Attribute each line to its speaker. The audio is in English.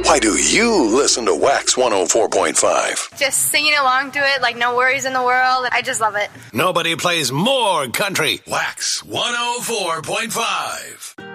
Speaker 1: Why do you listen to Wax 104.5?
Speaker 2: Just singing along to it, like no worries in the world. I just love it.
Speaker 1: Nobody plays more country. Wax 104.5.